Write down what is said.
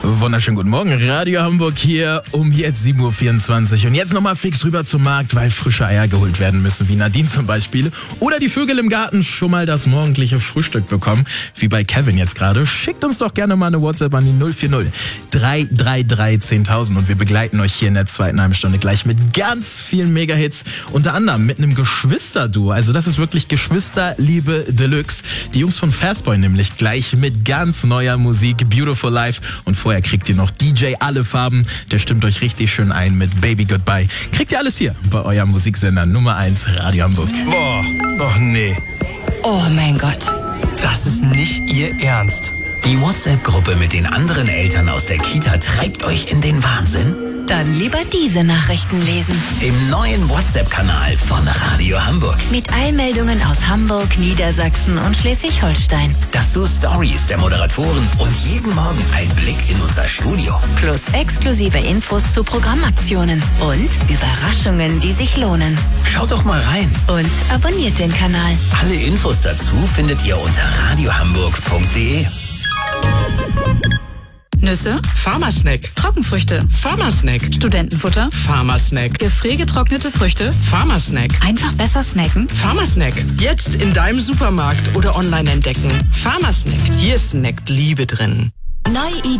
Wunderschönen guten Morgen, Radio Hamburg hier um jetzt 7.24 Uhr. Und jetzt nochmal fix rüber zum Markt, weil frische Eier geholt werden müssen, wie Nadine zum Beispiel. Oder die Vögel im Garten schon mal das morgendliche Frühstück bekommen, wie bei Kevin jetzt gerade. Schickt uns doch gerne mal eine WhatsApp an die 040 333 10.000 und wir begleiten euch hier in der zweiten halben Stunde gleich mit ganz vielen Mega-Hits. Unter anderem mit einem Geschwisterduo. Also das ist wirklich Geschwisterliebe Deluxe. Die Jungs von Fastboy nämlich gleich mit ganz neuer Musik, Beautiful Life. Und vorher kriegt ihr noch DJ Alle Farben. Der stimmt euch richtig schön ein mit Baby Goodbye. Kriegt ihr alles hier bei eurem Musiksender Nummer 1 Radio Hamburg. Boah, oh nee. Oh mein Gott. Das ist nicht Ihr Ernst. Die WhatsApp-Gruppe mit den anderen Eltern aus der Kita treibt euch in den Wahnsinn? Dann lieber diese Nachrichten lesen. Im neuen WhatsApp-Kanal von Radio Hamburg. Mit Eilmeldungen aus Hamburg, Niedersachsen und Schleswig-Holstein. Dazu Stories der Moderatoren und jeden Morgen ein Blick in unser Studio. Plus exklusive Infos zu Programmaktionen und Überraschungen, die sich lohnen. Schaut doch mal rein. Und abonniert den Kanal. Alle Infos dazu findet ihr unter radiohamburg.de. Nüsse, Pharmasnack, Trockenfrüchte, Pharmasnack, Studentenfutter, Pharmasnack, gefriergetrocknete Früchte. Pharmasnack, Einfach besser snacken. Pharmasnack. Jetzt in deinem Supermarkt oder online entdecken. Pharmasnack. Hier snackt Liebe drin. Neue Ideen.